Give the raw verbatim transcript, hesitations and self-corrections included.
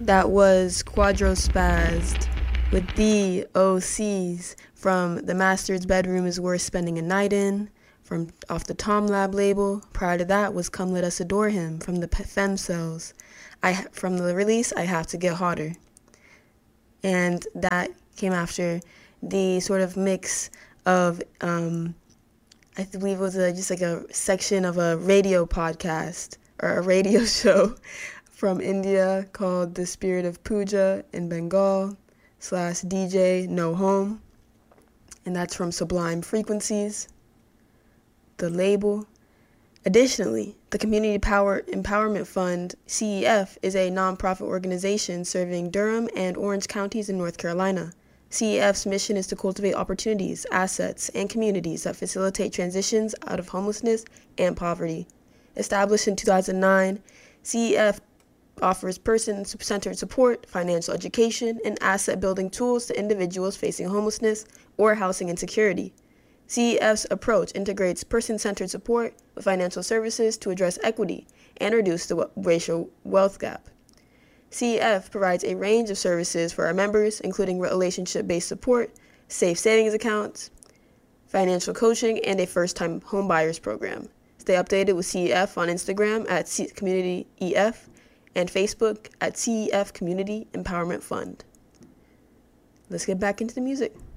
That was Quadrospazed with the O Cs from The Master's Bedroom is Worth Spending a Night In, from off the Tom Lab label. Prior to that was Come Let Us Adore Him from the Femcells. I from the release I Have to Get Hotter. And that came after the sort of mix of um, I believe it was a, just like a section of a radio podcast or a radio show from India called The Spirit of Puja in Bengal slash D J No Home. And that's from Sublime Frequencies, the label. Additionally, the Community Power Empowerment Fund, C E F, is a nonprofit organization serving Durham and Orange counties in North Carolina. C E F's mission is to cultivate opportunities, assets, and communities that facilitate transitions out of homelessness and poverty. Established in two thousand nine, C E F offers person-centered support, financial education, and asset-building tools to individuals facing homelessness or housing insecurity. C E F's approach integrates person-centered support with financial services to address equity and reduce the racial wealth gap. C E F provides a range of services for our members, including relationship-based support, safe savings accounts, financial coaching, and a first-time homebuyers program. Stay updated with C E F on Instagram at C- Community E F and Facebook at C E F Community Empowerment Fund. Let's get back into the music.